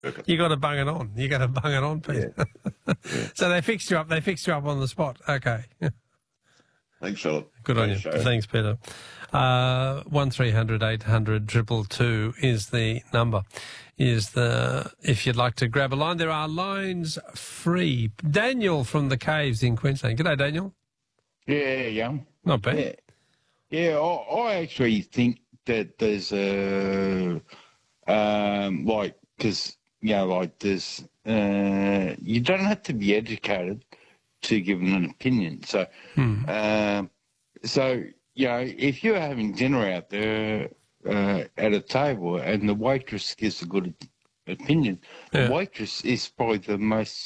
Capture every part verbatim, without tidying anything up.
You got to bung it on. You got to bung it on, Peter. Yeah. Yeah. So they fixed you up. They fixed you up on the spot. Okay. Thanks, Philip. Good on you. Show. Thanks, Peter. Uh, one three hundred eight hundred two two two is the number. Is the if you'd like to grab a line, there are lines free. Daniel from the Caves in Queensland. G'day, Daniel. Yeah, yeah. Not bad. Yeah, yeah I, I actually think that there's a, um, like, because, you know, like there's, uh, you don't have to be educated to give an opinion. So, Hmm. uh, so, you know, if you're having dinner out there uh, at a table and the waitress gives a good opinion, Yeah. the waitress is probably the most,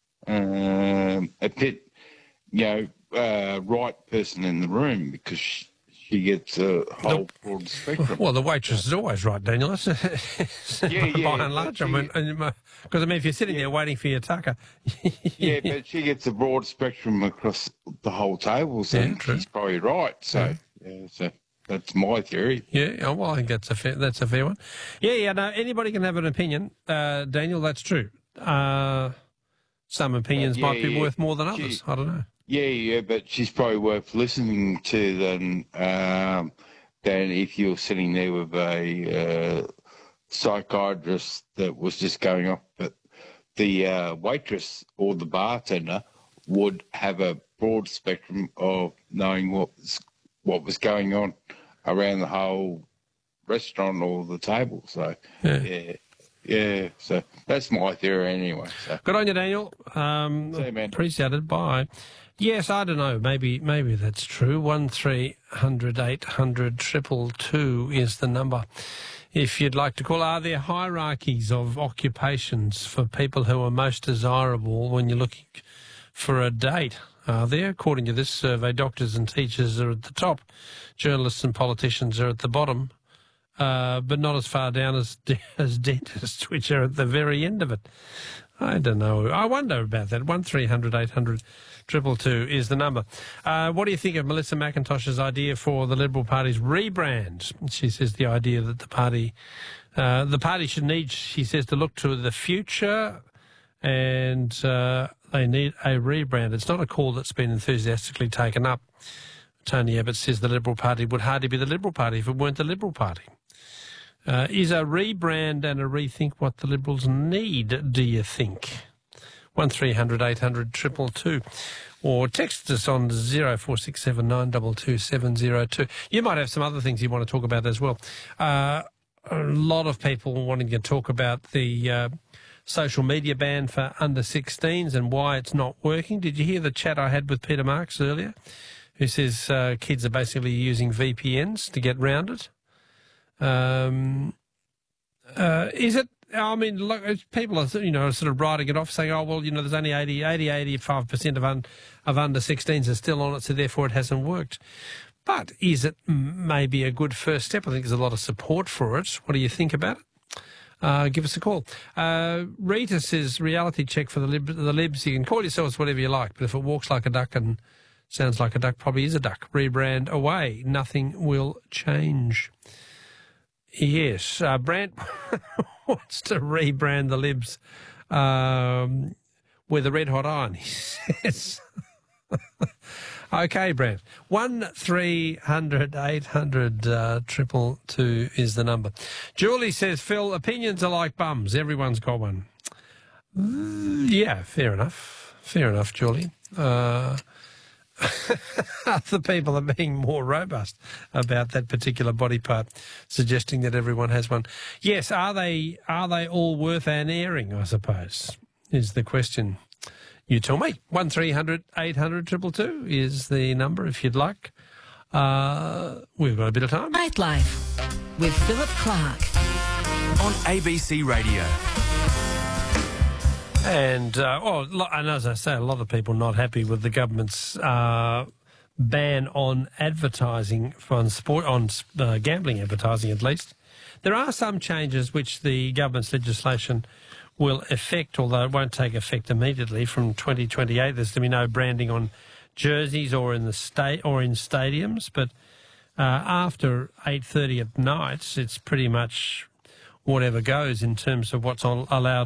um, a bit, you know, uh, right person in the room because she, she gets a whole broad spectrum. Well, the waitress is always right, Daniel. That's Yeah, yeah, by and large. but I mean, because I mean, if you're sitting Yeah. there waiting for your tucker, Yeah, but she gets a broad spectrum across the whole table, so Yeah, true. she's probably right. So, yeah, so that's my theory. Yeah, oh, well, I think that's a fair, that's a fair one. Yeah, yeah, no, anybody can have an opinion, uh, Daniel, that's true. Uh, some opinions Uh, yeah, might be yeah. worth more than Gee. others. I don't know. Yeah, yeah, but she's probably worth listening to than um, than if you're sitting there with a uh, psychiatrist that was just going off. But the uh, waitress or the bartender would have a broad spectrum of knowing what was, what was going on around the whole restaurant or the table. So, Yeah. yeah, yeah. So that's my theory anyway. So. Good on you, Daniel. Um, See you, man. appreciate it. Bye. Yes, I don't know. Maybe maybe that's true. One three hundred eight hundred triple two is the number. If you'd like to call, are there hierarchies of occupations for people who are most desirable when you're looking for a date? Are there? According to this survey, doctors and teachers are at the top. Journalists and politicians are at the bottom. Uh, but not as far down as as dentists, which are at the very end of it. I don't know. I wonder about that. One three hundred eight hundred triple two is the number. Uh, what do you think of Melissa McIntosh's idea for the Liberal Party's rebrand? She says the idea that the party, uh, the party should need, she says, to look to the future, and uh, they need a rebrand. It's not a call that's been enthusiastically taken up. Tony Abbott says the Liberal Party would hardly be the Liberal Party if it weren't the Liberal Party. Uh, is a rebrand and a rethink what the Liberals need, do you think? one three hundred eight hundred triple two. Or text us on zero four six seven nine two two seven zero two. You might have some other things you want to talk about as well. Uh, a lot of people wanting to talk about the uh, social media ban for under sixteens and why it's not working. Did you hear the chat I had with Peter Marks earlier, who says uh, kids are basically using V P Ns to get round it? Um, uh, is it, I mean, look, people are, you know, sort of writing it off, saying, oh, well, you know, there's only eighty, eighty, eighty-five percent of, un, of under sixteens are still on it, so therefore it hasn't worked. But is it maybe a good first step? I think there's a lot of support for it. What do you think about it? Uh, give us a call. Uh, Rita says, reality check for the, lib, the libs. You can call yourselves whatever you like, but if it walks like a duck and sounds like a duck, probably is a duck. Rebrand away. Nothing will change. Yes, uh, Brant wants to rebrand the Libs um, with a red-hot iron, he says. Okay, Brant. One three hundred eight hundred uh, triple two is the number. Julie says, Phil, opinions are like bums. Everyone's got one. Mm, yeah, fair enough. Fair enough, Julie. Uh, other people are being more robust about that particular body part, suggesting that everyone has one. Yes, are they are they all worth an airing, I suppose, is the question. You tell me. One three hundred eight hundred triple two is the number if you'd like. Uh, we've got a bit of time. Nightlife with Philip Clark on A B C Radio. And, uh, oh, and as I say, a lot of people not happy with the government's uh, ban on advertising, on sport, on uh, gambling advertising at least. There are some changes which the government's legislation will affect, although it won't take effect immediately. From twenty twenty-eight, there's to be no branding on jerseys or in the state or in stadiums. But uh, after eight thirty at night, it's pretty much whatever goes in terms of what's on, allowed